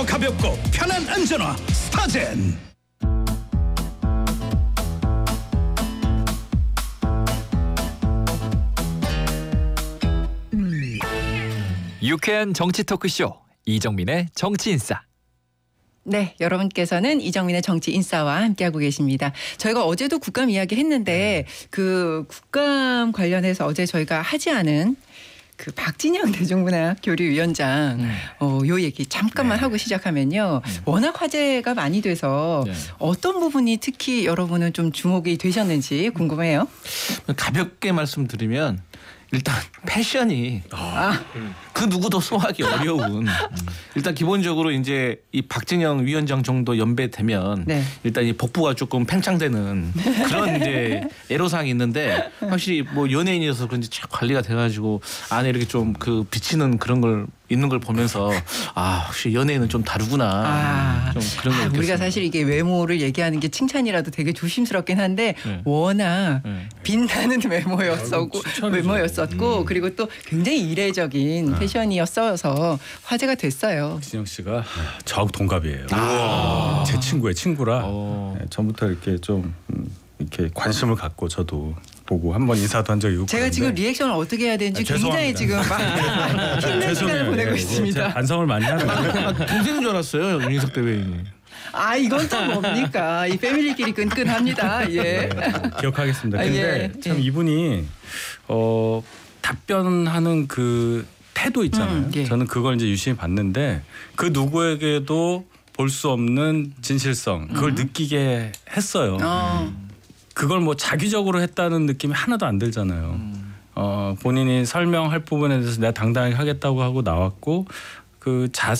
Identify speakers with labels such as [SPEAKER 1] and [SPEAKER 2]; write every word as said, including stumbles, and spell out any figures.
[SPEAKER 1] 가볍고 편한 안전화 스타젠.
[SPEAKER 2] 유쾌한 정치 토크쇼 이정민의 정치인싸.
[SPEAKER 3] 네, 여러분께서는 이정민의 정치 인싸와 함께하고 계십니다. 저희가 어제도 국감 이야기 했는데 그 국감 관련해서 어제 저희가 하지 않은 그 박진영 대중문화교류위원장
[SPEAKER 4] 네.
[SPEAKER 3] 어, 요 얘기 잠깐만
[SPEAKER 4] 네.
[SPEAKER 3] 하고 시작하면요.
[SPEAKER 4] 네.
[SPEAKER 3] 워낙 화제가 많이 돼서
[SPEAKER 4] 네.
[SPEAKER 3] 어떤 부분이 특히 여러분은 좀 주목이 되셨는지 궁금해요.
[SPEAKER 4] 가볍게 말씀드리면 일단 패션이
[SPEAKER 3] 아,
[SPEAKER 4] 그 누구도 소화하기 어려운 일단 기본적으로 이제 이 박진영 위원장 정도 연배되면
[SPEAKER 3] 네.
[SPEAKER 4] 일단 이 복부가 조금 팽창되는 그런 이제 애로사항이 있는데 확실히 뭐 연예인이어서 그런지 쫙 관리가 돼가지고 안에 이렇게 좀 그 비치는 그런 걸 있는 걸 보면서 아 혹시 연예인은 좀 다르구나
[SPEAKER 3] 아,
[SPEAKER 4] 좀 그런 걸
[SPEAKER 3] 아, 우리가
[SPEAKER 4] 느꼈습니다.
[SPEAKER 3] 사실 이게 외모를 얘기하는 게 칭찬이라도 되게 조심스럽긴 한데
[SPEAKER 4] 네.
[SPEAKER 3] 워낙
[SPEAKER 4] 네.
[SPEAKER 3] 빛나는 외모였었고 외모였었고 그리고 또 굉장히 이례적인
[SPEAKER 5] 아.
[SPEAKER 3] 패션이었어서 화제가 됐어요.
[SPEAKER 5] 진영 씨가 저하고 동갑이에요.
[SPEAKER 4] 아.
[SPEAKER 5] 제 친구의 친구라
[SPEAKER 4] 어.
[SPEAKER 5] 네, 전부터 이렇게 좀 음, 이렇게 관심을 갖고 저도 보고 한번 인사도 한 적이 있고.
[SPEAKER 3] 제가 지금 리액션을 어떻게 해야 되는지
[SPEAKER 5] 아,
[SPEAKER 3] 굉장히
[SPEAKER 5] 죄송합니다.
[SPEAKER 3] 지금 막 힘든 시간을 보내고
[SPEAKER 5] 예,
[SPEAKER 3] 있습니다.
[SPEAKER 5] 제가 반성을 많이 하는 거예요.
[SPEAKER 4] 동생인 줄 알았어요 윤희석 대변인이.
[SPEAKER 3] 아 이건 또 뭡니까? 이 패밀리끼리 끈끈합니다. 예.
[SPEAKER 5] 네, 기억하겠습니다.
[SPEAKER 3] 아,
[SPEAKER 5] 근데
[SPEAKER 3] 예.
[SPEAKER 5] 참
[SPEAKER 3] 예.
[SPEAKER 5] 이분이 어, 답변하는 그 태도 있잖아요.
[SPEAKER 3] 음, 예.
[SPEAKER 5] 저는 그걸 이제 유심히 봤는데 그 누구에게도 볼 수 없는 진실성 그걸
[SPEAKER 3] 음.
[SPEAKER 5] 느끼게 했어요.
[SPEAKER 3] 어.
[SPEAKER 5] 그걸 뭐 자기적으로 했다는 느낌이 하나도 안 들잖아요.
[SPEAKER 4] 음.
[SPEAKER 5] 어, 본인이 설명할 부분에 대해서 내가 당당하게 하겠다고 하고 나왔고 그 자세